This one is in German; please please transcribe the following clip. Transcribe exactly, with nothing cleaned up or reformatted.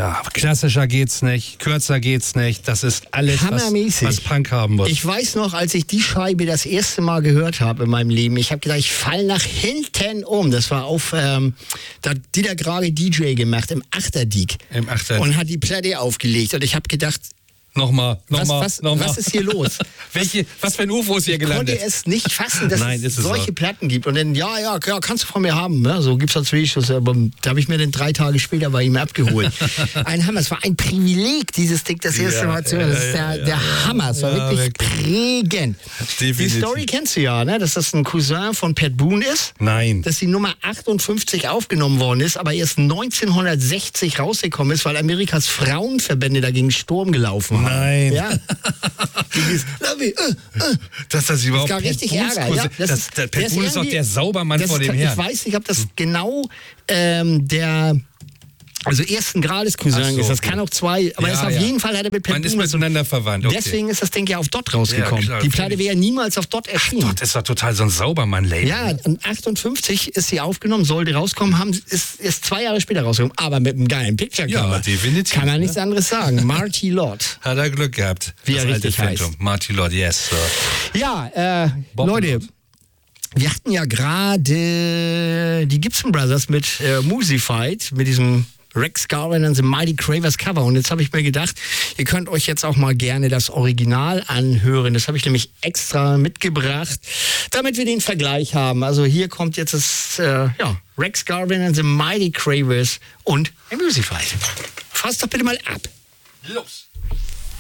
Ja, klassischer geht's nicht, kürzer geht's nicht. Das ist alles, was, was Punk haben muss. Ich weiß noch, als ich die Scheibe das erste Mal gehört habe in meinem Leben, ich habe gedacht, ich fall nach hinten um. Das war auf, ähm, da hat Dieter gerade D J gemacht im Achterdiek. Im Achterdiek. Und hat die Platte aufgelegt. Und ich habe gedacht, Nochmal, nochmal, was, was, nochmal. Was ist hier los? Welche, was für ein U F O ist hier gelandet? Ich konnte es nicht fassen, dass Nein, es ist es solche so. Platten gibt. Und dann, ja, ja, ja, kannst du von mir haben. Ne? So gibt es natürlich, aber da habe ich mir dann drei Tage später bei ihm abgeholt. Ein Hammer, es war ein Privileg, dieses Ding das erste Ja, Mal zu hören. Das ist ja, der, ja, der ja, Hammer, es war ja, wirklich, wirklich. prägend. Definitiv. Die Story kennst du ja, ne? dass das ein Cousin von Pat Boone ist. Nein. Dass die Nummer achtundfünfzig aufgenommen worden ist, aber erst neunzehnhundertsechzig rausgekommen ist, weil Amerikas Frauenverbände dagegen Sturm gelaufen haben. Nein. Ja. Dieses, äh, äh. Dass das überhaupt Das gab richtig Pat Ärger. Ja, das, das, das, der Pat Boone ist doch der Saubermann das vor dem kann, Herrn. Ich weiß nicht, ob das genau ähm, der also ersten Grades Cousin Ach so, ist. Das okay. kann auch zwei, aber Ja, ist auf ja. jeden Fall hat er mit Pat Man ist Boone- miteinander verwandt. Okay. Deswegen ist das Ding ja auf Dot rausgekommen. Ja, klar, die Platte völlig. wäre ja niemals auf Dot erschienen. Gott, das ist doch total so ein Saubermann-Label. Ja, und achtundfünfzig ist sie aufgenommen, sollte rauskommen, haben, ist, ist zwei Jahre später rausgekommen, aber mit einem geilen Picture-Cover. Ja, definitiv, Kann man ne? nichts anderes sagen. Marty Lott. Hat er Glück gehabt. Wie das er alte richtig heißt. Phantom. Marty Lord, yes. So. Ja, äh, Bob Leute, Lord. wir hatten ja gerade die Gibson Brothers mit äh, Musified, mit diesem Rex Garvin and the Mighty Cravers Cover. Und jetzt habe ich mir gedacht, ihr könnt euch jetzt auch mal gerne das Original anhören. Das habe ich nämlich extra mitgebracht, damit wir den Vergleich haben. Also hier kommt jetzt das äh, ja, Rex Garvin and the Mighty Cravers und Musified. Fasst doch bitte mal ab. Los.